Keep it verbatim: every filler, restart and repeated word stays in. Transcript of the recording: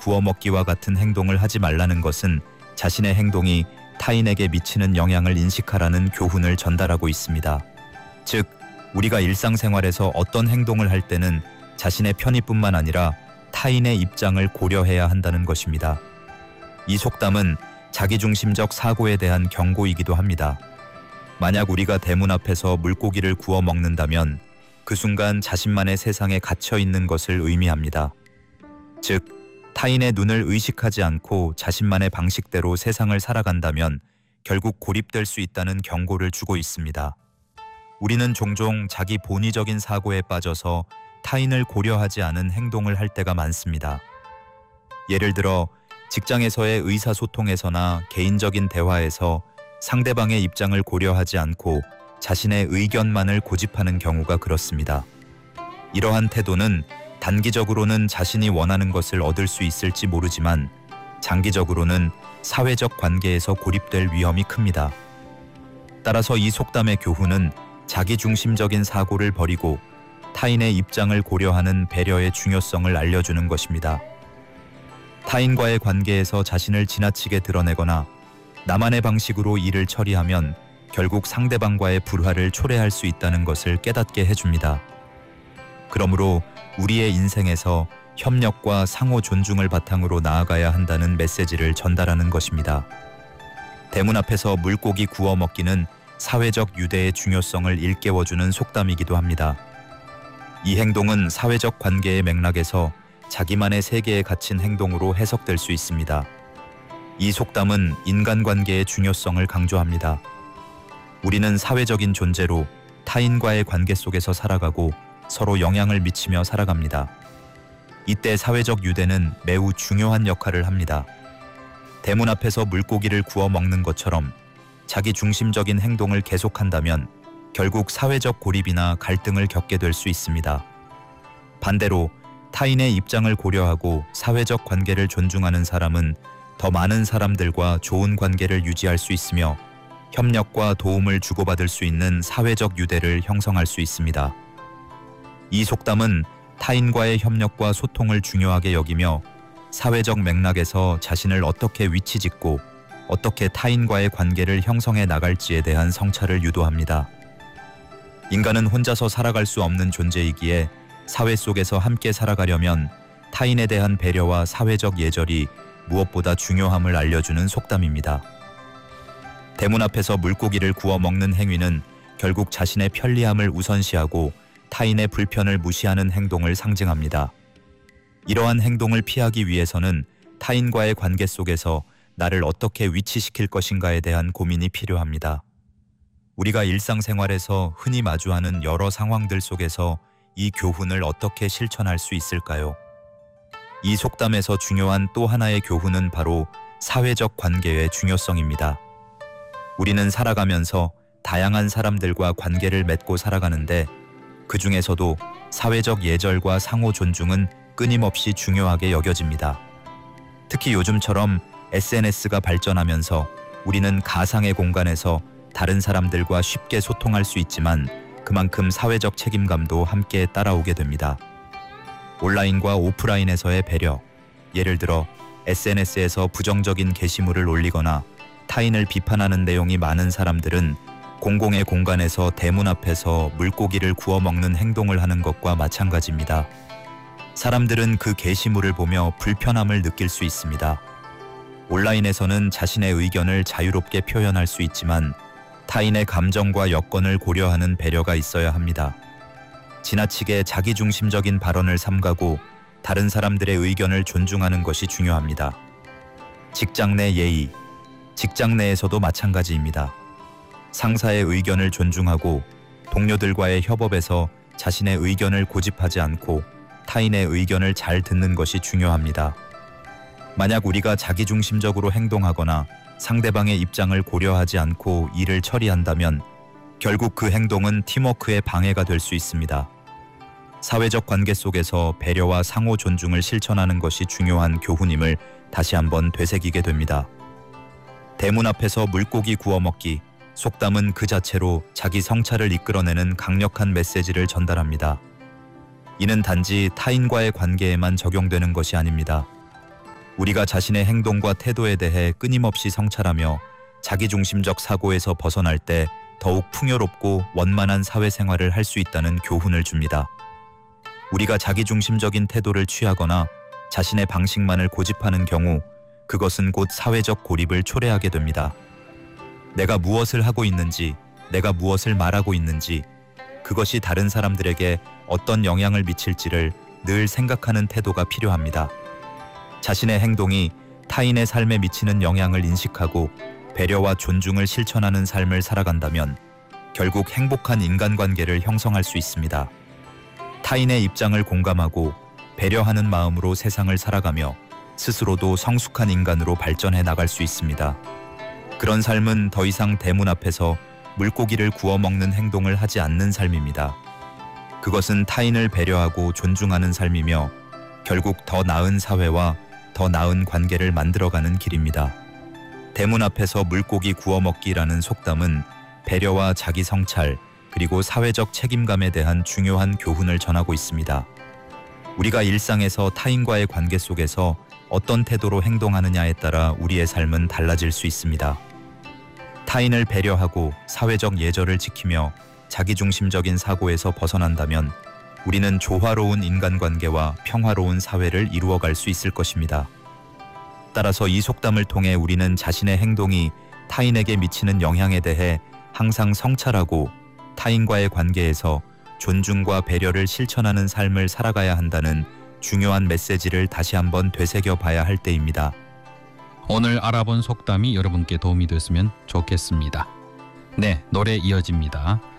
구워먹기와 같은 행동을 하지 말라는 것은 자신의 행동이 타인에게 미치는 영향을 인식하라는 교훈을 전달하고 있습니다. 즉, 우리가 일상생활에서 어떤 행동을 할 때는 자신의 편의뿐만 아니라 타인의 입장을 고려해야 한다는 것입니다. 이 속담은 자기중심적 사고에 대한 경고이기도 합니다. 만약 우리가 대문 앞에서 물고기를 구워 먹는다면 그 순간 자신만의 세상에 갇혀 있는 것을 의미합니다. 즉, 타인의 눈을 의식하지 않고 자신만의 방식대로 세상을 살아간다면 결국 고립될 수 있다는 경고를 주고 있습니다. 우리는 종종 자기 본의적인 사고에 빠져서 타인을 고려하지 않은 행동을 할 때가 많습니다. 예를 들어 직장에서의 의사소통에서나 개인적인 대화에서 상대방의 입장을 고려하지 않고 자신의 의견만을 고집하는 경우가 그렇습니다. 이러한 태도는 단기적으로는 자신이 원하는 것을 얻을 수 있을지 모르지만 장기적으로는 사회적 관계에서 고립될 위험이 큽니다. 따라서 이 속담의 교훈은 자기중심적인 사고를 버리고 타인의 입장을 고려하는 배려의 중요성을 알려주는 것입니다. 타인과의 관계에서 자신을 지나치게 드러내거나 나만의 방식으로 일을 처리하면 결국 상대방과의 불화를 초래할 수 있다는 것을 깨닫게 해줍니다. 그러므로 우리의 인생에서 협력과 상호 존중을 바탕으로 나아가야 한다는 메시지를 전달하는 것입니다. 대문 앞에서 물고기 구워 먹기는 사회적 유대의 중요성을 일깨워주는 속담이기도 합니다. 이 행동은 사회적 관계의 맥락에서 자기만의 세계에 갇힌 행동으로 해석될 수 있습니다. 이 속담은 인간관계의 중요성을 강조합니다. 우리는 사회적인 존재로 타인과의 관계 속에서 살아가고 서로 영향을 미치며 살아갑니다. 이때 사회적 유대는 매우 중요한 역할을 합니다. 대문 앞에서 물고기를 구워 먹는 것처럼 자기 중심적인 행동을 계속한다면 결국 사회적 고립이나 갈등을 겪게 될 수 있습니다. 반대로 타인의 입장을 고려하고 사회적 관계를 존중하는 사람은 더 많은 사람들과 좋은 관계를 유지할 수 있으며 협력과 도움을 주고받을 수 있는 사회적 유대를 형성할 수 있습니다. 이 속담은 타인과의 협력과 소통을 중요하게 여기며 사회적 맥락에서 자신을 어떻게 위치짓고 어떻게 타인과의 관계를 형성해 나갈지에 대한 성찰을 유도합니다. 인간은 혼자서 살아갈 수 없는 존재이기에 사회 속에서 함께 살아가려면 타인에 대한 배려와 사회적 예절이 무엇보다 중요함을 알려주는 속담입니다. 대문 앞에서 물고기를 구워 먹는 행위는 결국 자신의 편리함을 우선시하고 타인의 불편을 무시하는 행동을 상징합니다. 이러한 행동을 피하기 위해서는 타인과의 관계 속에서 나를 어떻게 위치시킬 것인가에 대한 고민이 필요합니다. 우리가 일상생활에서 흔히 마주하는 여러 상황들 속에서 이 교훈을 어떻게 실천할 수 있을까요? 이 속담에서 중요한 또 하나의 교훈은 바로 사회적 관계의 중요성입니다. 우리는 살아가면서 다양한 사람들과 관계를 맺고 살아가는데 그 중에서도 사회적 예절과 상호 존중은 끊임없이 중요하게 여겨집니다. 특히 요즘처럼 에스엔에스가 발전하면서 우리는 가상의 공간에서 다른 사람들과 쉽게 소통할 수 있지만 그만큼 사회적 책임감도 함께 따라오게 됩니다. 온라인과 오프라인에서의 배려, 예를 들어 에스엔에스에서 부정적인 게시물을 올리거나 타인을 비판하는 내용이 많은 사람들은 공공의 공간에서 대문 앞에서 물고기를 구워 먹는 행동을 하는 것과 마찬가지입니다. 사람들은 그 게시물을 보며 불편함을 느낄 수 있습니다. 온라인에서는 자신의 의견을 자유롭게 표현할 수 있지만 타인의 감정과 여건을 고려하는 배려가 있어야 합니다. 지나치게 자기중심적인 발언을 삼가고 다른 사람들의 의견을 존중하는 것이 중요합니다. 직장 내 예의, 직장 내에서도 마찬가지입니다. 상사의 의견을 존중하고 동료들과의 협업에서 자신의 의견을 고집하지 않고 타인의 의견을 잘 듣는 것이 중요합니다. 만약 우리가 자기중심적으로 행동하거나 상대방의 입장을 고려하지 않고 일을 처리한다면 결국 그 행동은 팀워크의 방해가 될 수 있습니다. 사회적 관계 속에서 배려와 상호 존중을 실천하는 것이 중요한 교훈임을 다시 한번 되새기게 됩니다. 대문 앞에서 물고기 구워 먹기, 속담은 그 자체로 자기 성찰을 이끌어내는 강력한 메시지를 전달합니다. 이는 단지 타인과의 관계에만 적용되는 것이 아닙니다. 우리가 자신의 행동과 태도에 대해 끊임없이 성찰하며 자기중심적 사고에서 벗어날 때 더욱 풍요롭고 원만한 사회생활을 할 수 있다는 교훈을 줍니다. 우리가 자기중심적인 태도를 취하거나 자신의 방식만을 고집하는 경우 그것은 곧 사회적 고립을 초래하게 됩니다. 내가 무엇을 하고 있는지, 내가 무엇을 말하고 있는지, 그것이 다른 사람들에게 어떤 영향을 미칠지를 늘 생각하는 태도가 필요합니다. 자신의 행동이 타인의 삶에 미치는 영향을 인식하고 배려와 존중을 실천하는 삶을 살아간다면 결국 행복한 인간관계를 형성할 수 있습니다. 타인의 입장을 공감하고 배려하는 마음으로 세상을 살아가며 스스로도 성숙한 인간으로 발전해 나갈 수 있습니다. 그런 삶은 더 이상 대문 앞에서 물고기를 구워 먹는 행동을 하지 않는 삶입니다. 그것은 타인을 배려하고 존중하는 삶이며 결국 더 나은 사회와 더 나은 관계를 만들어가는 길입니다. 대문 앞에서 물고기 구워 먹기라는 속담은 배려와 자기 성찰 그리고 사회적 책임감에 대한 중요한 교훈을 전하고 있습니다. 우리가 일상에서 타인과의 관계 속에서 어떤 태도로 행동하느냐에 따라 우리의 삶은 달라질 수 있습니다. 타인을 배려하고 사회적 예절을 지키며 자기중심적인 사고에서 벗어난다면 우리는 조화로운 인간관계와 평화로운 사회를 이루어갈 수 있을 것입니다. 따라서 이 속담을 통해 우리는 자신의 행동이 타인에게 미치는 영향에 대해 항상 성찰하고 타인과의 관계에서 존중과 배려를 실천하는 삶을 살아가야 한다는 중요한 메시지를 다시 한번 되새겨 봐야 할 때입니다. 오늘 알아본 속담이 여러분께 도움이 됐으면 좋겠습니다. 네, 노래 이어집니다.